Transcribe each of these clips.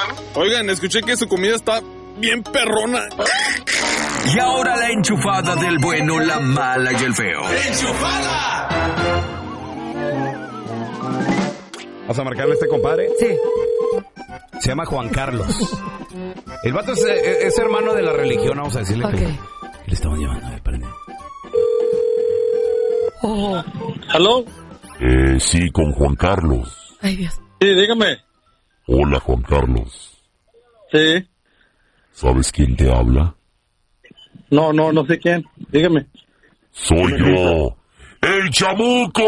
Oigan, escuché que su comida está bien perrona. Y ahora la enchufada del bueno, la mala y el feo. ¡Enchufada! ¿Vas a marcarle a este compadre? Sí. Se llama Juan Carlos. El vato es hermano de la religión, vamos a decirle que le estamos llevando. Espérenme. Oh. ¿Aló? Sí, con Juan Carlos. Ay, Dios. Sí, dígame. Hola, Juan Carlos. Sí. ¿Sabes quién te habla? No sé quién. Dígame. Soy yo, el Chamuco.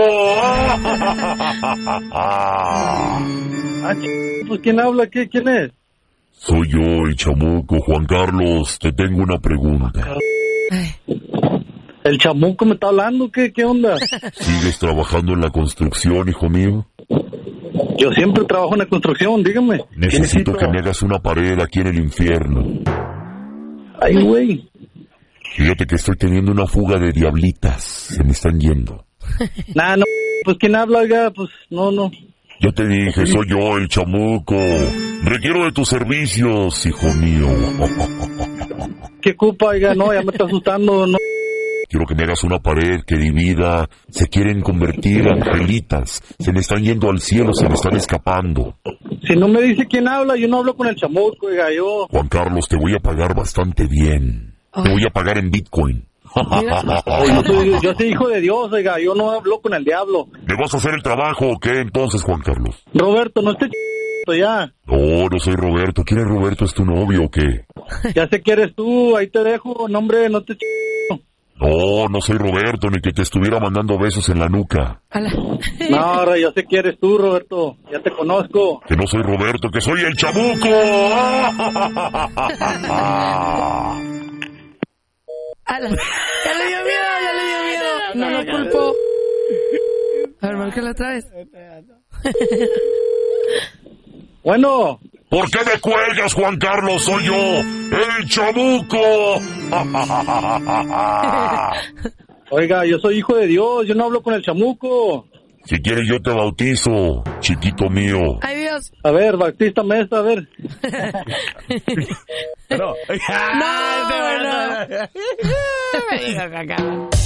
Pues ¿quién habla? ¿Quién es? Soy yo, el Chamuco. Juan Carlos, te tengo una pregunta. Ay. ¿El chamuco me está hablando? ¿Qué onda? ¿Sigues trabajando en la construcción, hijo mío? Yo siempre trabajo en la construcción, dígame. Necesito que me hagas una pared aquí en el infierno. Ay, güey. Fíjate que estoy teniendo una fuga de diablitas. Se me están yendo. Nah, no. Pues ¿quién habla, oiga? Pues no. Yo te dije, soy yo, el Chamuco. Requiero de tus servicios, hijo mío. ¿Qué culpa, oiga? No, ya me está asustando, no. Quiero que me hagas una pared que divida. Se quieren convertir angelitas. Se me están yendo al cielo, se me están escapando. Si no me dice quién habla, yo no hablo con el chamuco, oiga, yo. Juan Carlos, te voy a pagar bastante bien. Te voy a pagar en Bitcoin. Yo soy hijo de Dios, oiga, yo no hablo con el diablo. ¿Me vas a hacer el trabajo o qué entonces, Juan Carlos? Roberto, no estés ya. No soy Roberto. ¿Quién es Roberto? ¿Es tu novio o qué? Ya sé que eres tú, ahí te dejo, no hombre, no te No soy Roberto, ni que te estuviera mandando besos en la nuca. No, ahora yo sé que eres tú, Roberto, ya te conozco. Que no soy Roberto, que soy el Chamuco. Ya le dio miedo. No lo culpo. A ver, márcala otra vez. Bueno. ¿Por qué me cuelgas, Juan Carlos? Soy yo, el Chamuco. Oiga, yo soy hijo de Dios, yo no hablo con el chamuco. Si quieres yo te bautizo, chiquito mío. Ay, Dios. A ver, bautízame esta, a ver. No. Me dijo caca.